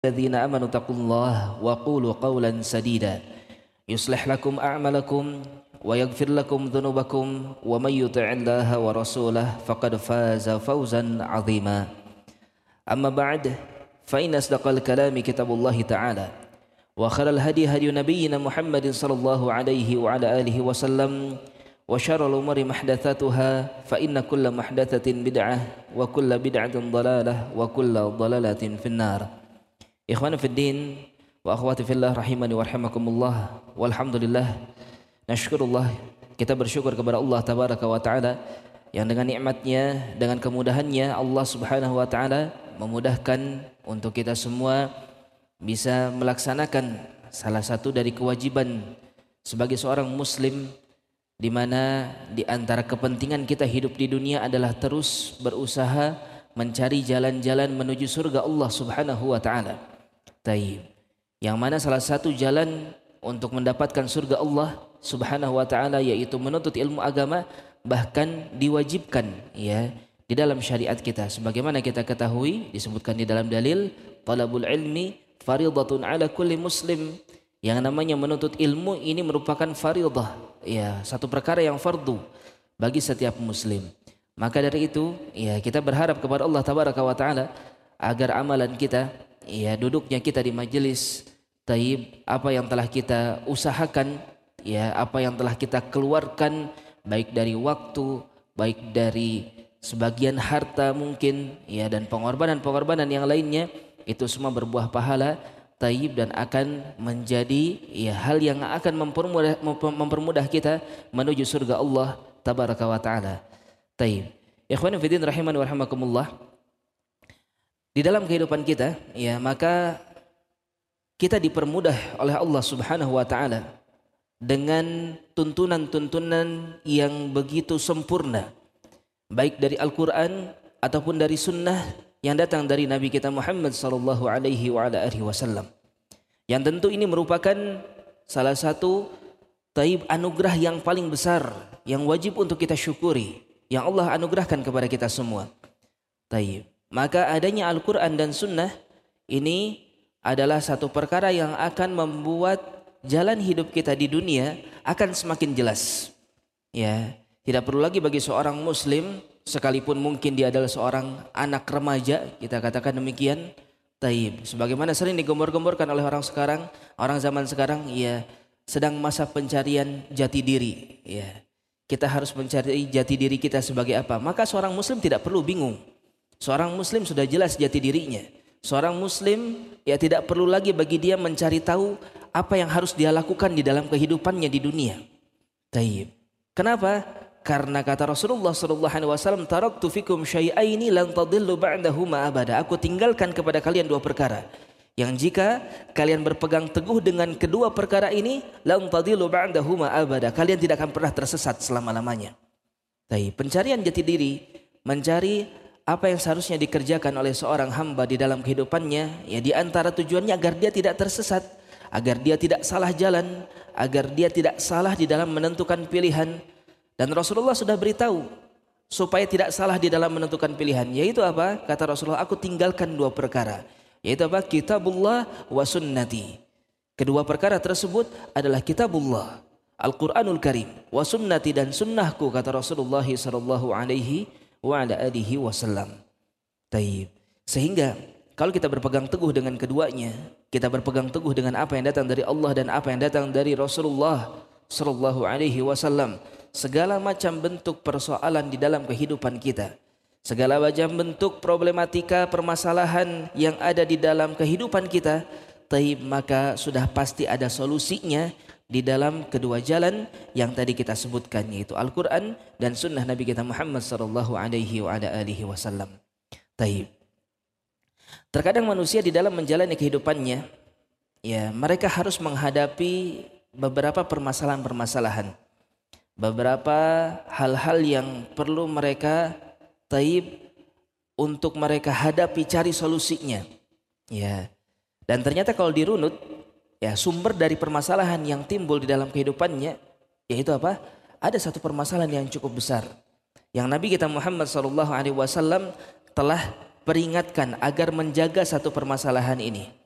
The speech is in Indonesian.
الذين آمنوا اتقوا الله وقولوا قولا سديدا يصلح لكم أعمالكم ويغفر لكم ذنوبكم ومن يطع الله ورسوله فقد فاز فوزا عظيما أما بعد فإن أصدق الكلام كتاب الله تعالى وخير الهدي هدي نبينا محمد صلى الله عليه وعلى آله وسلم وشر الأمور محدثاتها فإن كل محدثة بدعة وكل بدعة ضلالة وكل ضلالة في النار. Ikhwan fiddin wa akhwati fillah rahimani wa rahimakumullah. Walhamdulillah nasyukurullah, kita bersyukur kepada Allah tabaraka wa taala yang dengan nikmatnya, dengan kemudahannya Allah subhanahu wa taala memudahkan untuk kita semua bisa melaksanakan salah satu dari kewajiban sebagai seorang muslim, di mana di antara kepentingan kita hidup di dunia adalah terus berusaha mencari jalan-jalan menuju surga Allah subhanahu wa ta'ala. Yang mana salah satu jalan untuk mendapatkan surga Allah subhanahu wa ta'ala yaitu menuntut ilmu agama, bahkan diwajibkan ya di dalam syariat kita. Sebagaimana kita ketahui disebutkan di dalam dalil, talabul ilmi faridatun ala kulli muslim. Yang namanya menuntut ilmu ini merupakan faridah, ya, satu perkara yang fardu bagi setiap muslim. Maka dari itu, ya, kita berharap kepada Allah tabaraka wa taala agar amalan kita, ya, duduknya kita di majelis taib, apa yang telah kita usahakan, ya, apa yang telah kita keluarkan baik dari waktu, baik dari sebagian harta mungkin, ya, dan pengorbanan-pengorbanan yang lainnya, itu semua berbuah pahala taib dan akan menjadi, ya, hal yang akan mempermudah kita menuju surga Allah tabaraka wa taala. Taib. Ikhwan fillah rahimani wa rahimakumullah. Di dalam kehidupan kita, ya, maka kita dipermudah oleh Allah subhanahu wa taala dengan tuntunan-tuntunan yang begitu sempurna, baik dari Al-Quran ataupun dari sunnah yang datang dari Nabi kita Muhammad sallallahu alaihi wa ala alihi wasallam. Yang tentu ini merupakan salah satu taib anugerah yang paling besar yang wajib untuk kita syukuri, yang Allah anugerahkan kepada kita semua. Taib. Maka adanya Al-Quran dan sunnah ini adalah satu perkara yang akan membuat jalan hidup kita di dunia akan semakin jelas. Ya, tidak perlu lagi bagi seorang muslim, sekalipun mungkin dia adalah seorang anak remaja, kita katakan demikian, taib, sebagaimana sering digembor-gemborkan oleh orang sekarang, orang zaman sekarang, ya, sedang masa pencarian jati diri, ya. Kita harus mencari jati diri kita sebagai apa? Maka seorang muslim tidak perlu bingung. Seorang muslim sudah jelas jati dirinya. Seorang muslim, ya, tidak perlu lagi bagi dia mencari tahu apa yang harus dia lakukan di dalam kehidupannya di dunia. Taib. Kenapa? Karena kata Rasulullah sallallahu alaihi wasallam, taraktu fikum syai'aini lan tadillu ba'dahuma abada. Aku tinggalkan kepada kalian dua perkara yang jika kalian berpegang teguh dengan kedua perkara ini, lan tadillu ba'dahuma abada, kalian tidak akan pernah tersesat selama-lamanya. Tapi pencarian jati diri, mencari apa yang seharusnya dikerjakan oleh seorang hamba di dalam kehidupannya, ya, di antara tujuannya agar dia tidak tersesat, agar dia tidak salah jalan, agar dia tidak salah di dalam menentukan pilihan. Dan Rasulullah sudah beritahu supaya tidak salah di dalam menentukan pilihan, yaitu apa? Kata Rasulullah, aku tinggalkan dua perkara, yaitu apa? Kitabullah wa sunnati. Kedua perkara tersebut adalah kitabullah, Al-Quranul Karim, wa sunnati, dan sunnahku, kata Rasulullah sallallahu alaihi wa ala alihi wasallam. Taib. Sehingga kalau kita berpegang teguh dengan keduanya, kita berpegang teguh dengan apa yang datang dari Allah dan apa yang datang dari Rasulullah sallallahu alaihi wasallam, segala macam bentuk persoalan di dalam kehidupan kita, segala macam bentuk problematika permasalahan yang ada di dalam kehidupan kita, taib, maka sudah pasti ada solusinya di dalam kedua jalan yang tadi kita sebutkan, yaitu Al-Quran dan sunnah Nabi kita Muhammad sallallahu alaihi wa ala alihi wasallam. Taib. Terkadang manusia di dalam menjalani kehidupannya, ya, mereka harus menghadapi beberapa permasalahan-permasalahan, beberapa hal-hal yang perlu mereka taib untuk mereka hadapi, cari solusinya, ya. Dan ternyata kalau dirunut, ya, sumber dari permasalahan yang timbul di dalam kehidupannya, yaitu apa? Ada satu permasalahan yang cukup besar yang Nabi kita Muhammad SAW telah peringatkan agar menjaga satu permasalahan ini.